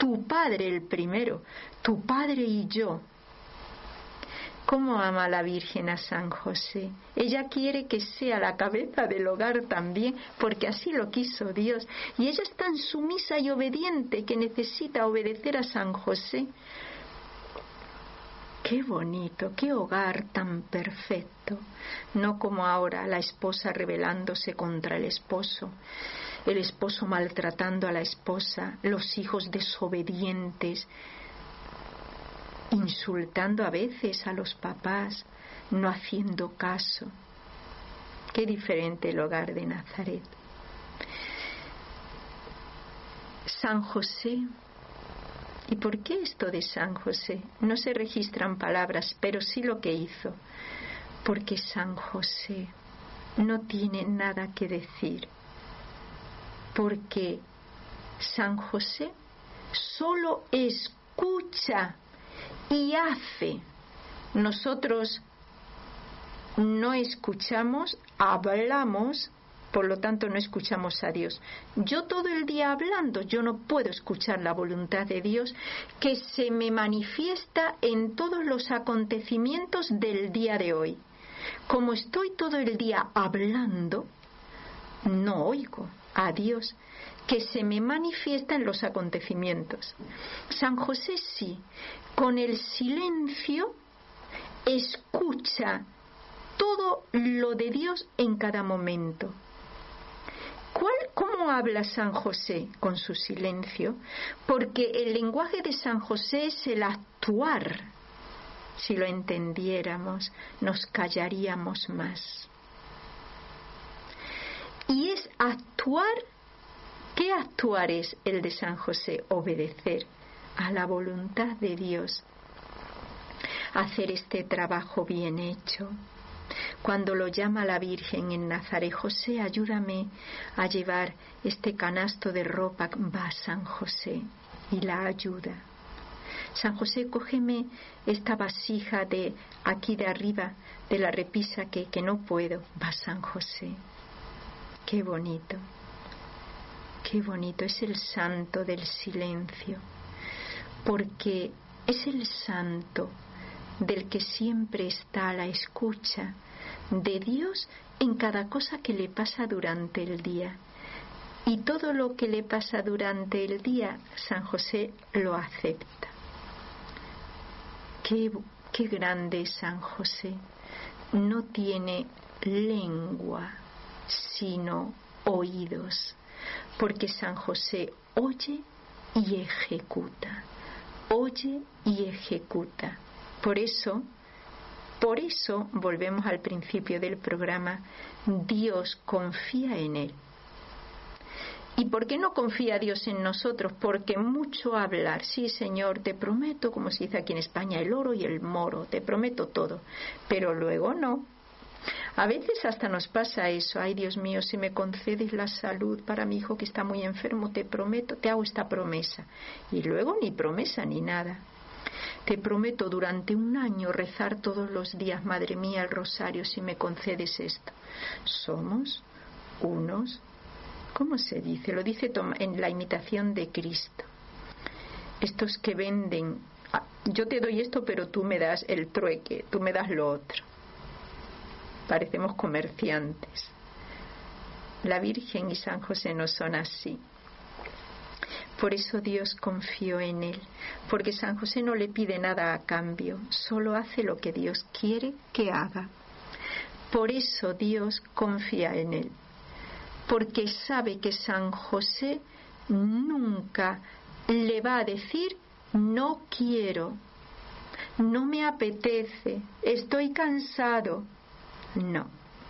tu padre el primero, tu padre y yo. ¿Cómo ama la Virgen a San José? Ella quiere que sea la cabeza del hogar también, porque así lo quiso Dios. Y ella es tan sumisa y obediente que necesita obedecer a San José. Qué bonito, qué hogar tan perfecto. No como ahora la esposa rebelándose contra el esposo maltratando a la esposa, los hijos desobedientes, insultando a veces a los papás, no haciendo caso. Qué diferente el hogar de Nazaret. San José. ¿Y por qué esto de San José? No se registran palabras, pero sí lo que hizo. Porque San José no tiene nada que decir. Porque San José solo escucha y hace. Nosotros no escuchamos, hablamos, por lo tanto no escuchamos a Dios. Yo todo el día hablando, yo no puedo escuchar la voluntad de Dios que se me manifiesta en todos los acontecimientos del día de hoy. Como estoy todo el día hablando, no oigo a Dios que se me manifiesta en los acontecimientos. San José sí, con el silencio escucha todo lo de Dios en cada momento. ¿Cómo habla San José? Con su silencio, porque el lenguaje de San José es el actuar. Si lo entendiéramos, nos callaríamos más. Y es actuar. ¿Qué actuar es el de San José? Obedecer a la voluntad de Dios, hacer este trabajo bien hecho. Cuando lo llama la Virgen en Nazaret, José, ayúdame a llevar este canasto de ropa, va San José y la ayuda. San José, cógeme esta vasija de aquí de arriba, de la repisa que no puedo, va San José. Qué bonito, es el santo del silencio, porque es el santo del que siempre está a la escucha de Dios en cada cosa que le pasa durante el día. Y todo lo que le pasa durante el día, San José lo acepta. Qué grande es San José. No tiene lengua, sino oídos, porque San José oye y ejecuta. Oye y ejecuta. Por eso, volvemos al principio del programa, Dios confía en él. ¿Y por qué no confía Dios en nosotros? Porque mucho hablar, sí Señor, te prometo, como se dice aquí en España, el oro y el moro, te prometo todo, pero luego no. A veces hasta nos pasa eso, ay Dios mío, si me concedes la salud para mi hijo que está muy enfermo, te prometo, te hago esta promesa, y luego ni promesa ni nada. Te prometo durante un año rezar todos los días, Madre mía, el rosario, si me concedes esto. Somos unos, ¿cómo se dice? Lo dice en la imitación de Cristo. Estos que venden, yo te doy esto, pero tú me das el trueque, tú me das lo otro. Parecemos comerciantes. La Virgen y San José no son así. Por eso Dios confió en él, porque San José no le pide nada a cambio, solo hace lo que Dios quiere que haga. Por eso Dios confía en él, porque sabe que San José nunca le va a decir no quiero, no me apetece, estoy cansado. No.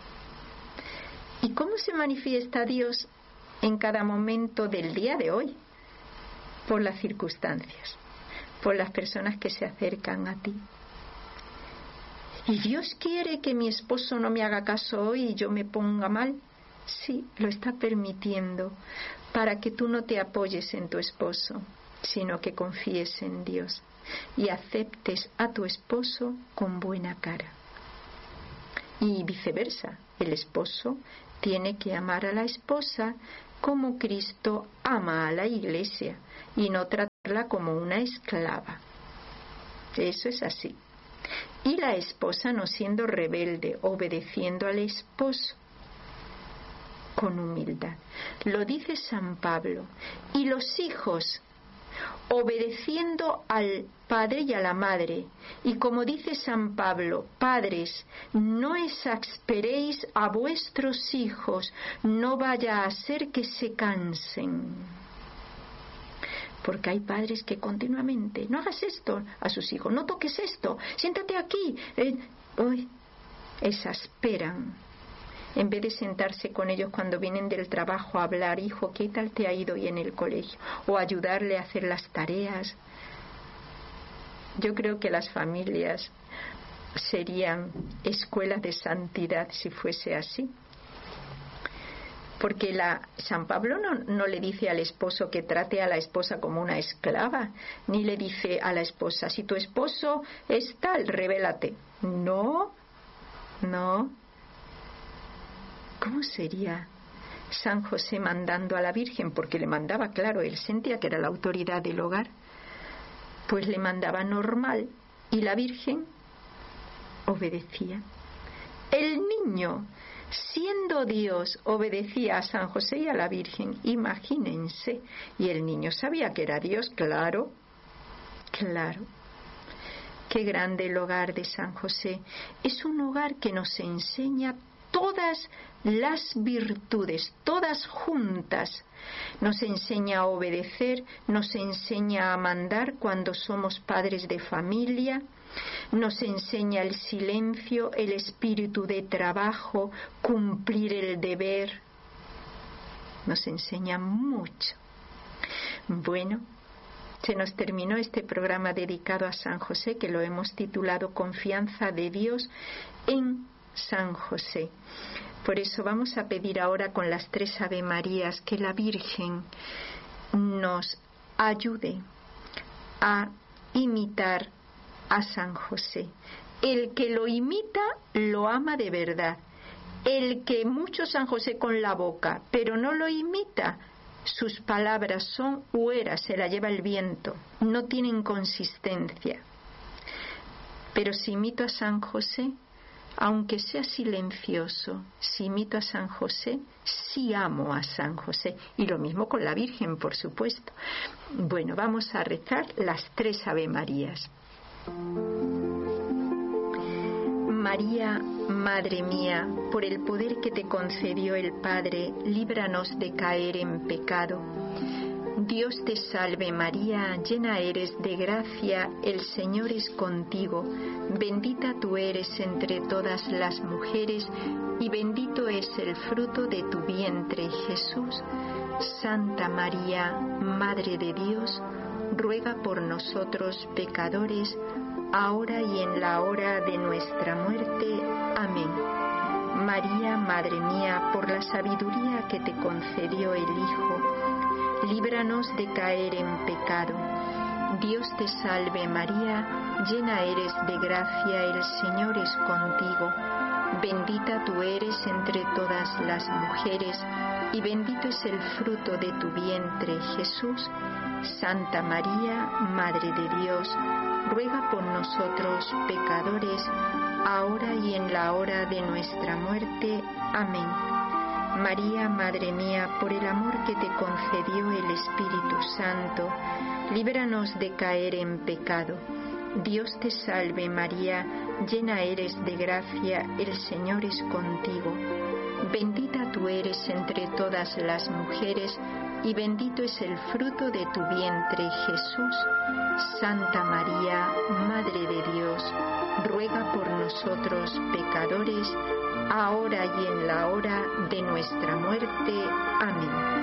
¿Y cómo se manifiesta Dios en cada momento del día de hoy? Por las circunstancias, por las personas que se acercan a ti. ¿Y Dios quiere que mi esposo no me haga caso hoy y yo me ponga mal? Sí, lo está permitiendo para que tú no te apoyes en tu esposo, sino que confíes en Dios y aceptes a tu esposo con buena cara. Y viceversa, el esposo tiene que amar a la esposa como Cristo ama a la Iglesia y no tratar tratarla como una esclava. Eso es así. Y la esposa no siendo rebelde, obedeciendo al esposo con humildad. Lo dice San Pablo. Y los hijos obedeciendo al padre y a la madre. Y como dice San Pablo, padres, no exasperéis a vuestros hijos, no vaya a ser que se cansen. Porque hay padres que continuamente, no hagas esto a sus hijos, no toques esto, siéntate aquí. Exasperan. En vez de sentarse con ellos cuando vienen del trabajo a hablar, hijo, ¿qué tal te ha ido hoy en el colegio? O ayudarle a hacer las tareas. Yo creo que las familias serían escuelas de santidad si fuese así. Porque San Pablo no le dice al esposo que trate a la esposa como una esclava, ni le dice a la esposa, si tu esposo es tal, revélate. No. ¿Cómo sería San José mandando a la Virgen? Porque le mandaba, claro, él sentía que era la autoridad del hogar. Pues le mandaba normal y la Virgen obedecía. El niño, siendo Dios, obedecía a San José y a la Virgen. Imagínense. Y el niño sabía que era Dios, claro. Qué grande el hogar de San José. Es un hogar que nos enseña todas las virtudes, todas juntas. Nos enseña a obedecer, nos enseña a mandar cuando somos padres de familia, nos enseña el silencio, el espíritu de trabajo, cumplir el deber. Nos enseña mucho. Bueno, se nos terminó este programa dedicado a San José, que lo hemos titulado Confianza de Dios en San José. Por eso vamos a pedir ahora con las 3 Ave Marías que la Virgen nos ayude a imitar a San José. El que lo imita lo ama de verdad. El que mucho San José con la boca, pero no lo imita, sus palabras son hueras, se la lleva el viento, no tienen consistencia. Pero si imito a San José, aunque sea silencioso, si imito a San José, sí amo a San José. Y lo mismo con la Virgen, por supuesto. Bueno, vamos a rezar las 3 Ave Marías. María, Madre mía, por el poder que te concedió el Padre, líbranos de caer en pecado. Dios te salve María, llena eres de gracia, el Señor es contigo, bendita tú eres entre todas las mujeres, y bendito es el fruto de tu vientre, Jesús. Santa María, Madre de Dios, ruega por nosotros pecadores, ahora y en la hora de nuestra muerte. Amén. María, Madre mía, por la sabiduría que te concedió el Hijo, líbranos de caer en pecado. Dios te salve María, llena eres de gracia, el Señor es contigo. Bendita tú eres entre todas las mujeres, y bendito es el fruto de tu vientre, Jesús. Santa María, Madre de Dios, ruega por nosotros pecadores, ahora y en la hora de nuestra muerte. Amén. María, Madre mía, por el amor que te concedió el Espíritu Santo, líbranos de caer en pecado. Dios te salve María, llena eres de gracia, el Señor es contigo. Bendita tú eres entre todas las mujeres, y bendito es el fruto de tu vientre, Jesús. Santa María, Madre de Dios, ruega por nosotros pecadores, ahora y en la hora de nuestra muerte. Amén.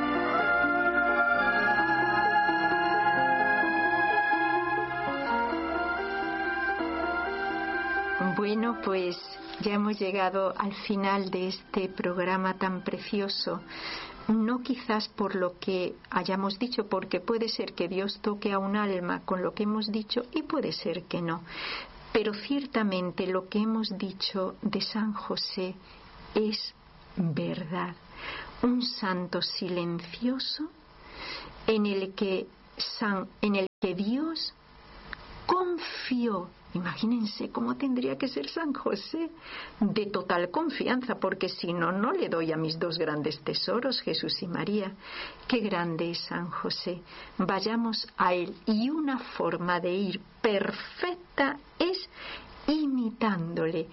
Bueno, pues ya hemos llegado al final de este programa tan precioso. No quizás por lo que hayamos dicho, porque puede ser que Dios toque a un alma con lo que hemos dicho y puede ser que no. Pero ciertamente lo que hemos dicho de San José es verdad. Un santo silencioso en el que en el que Dios confió. Imagínense cómo tendría que ser San José, de total confianza, porque si no, no le doy a mis dos grandes tesoros, Jesús y María. Qué grande es San José. Vayamos a él, y una forma de ir perfecta es imitándole.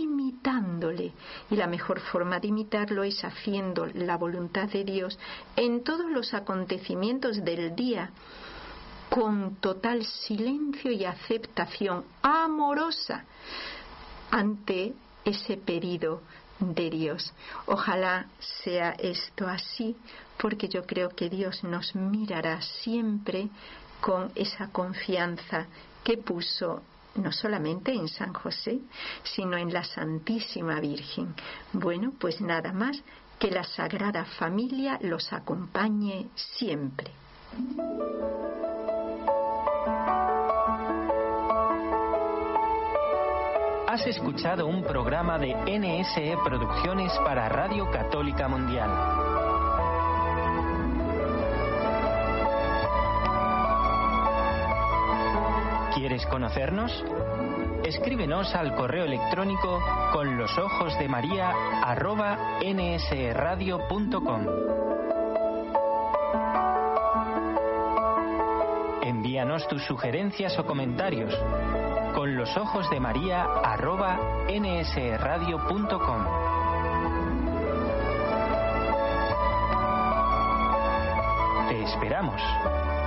Y la mejor forma de imitarlo es haciendo la voluntad de Dios en todos los acontecimientos del día, con total silencio y aceptación amorosa ante ese pedido de Dios. Ojalá sea esto así, porque yo creo que Dios nos mirará siempre con esa confianza que puso no solamente en San José, sino en la Santísima Virgen. Bueno, pues nada más, que la Sagrada Familia los acompañe siempre. Has escuchado un programa de NSE Producciones para Radio Católica Mundial. ¿Quieres conocernos? Escríbenos al correo electrónico conlosojosdemaria@nsradio.com. Envíanos tus sugerencias o comentarios conlosojosdemaria@nsradio.com. Te esperamos.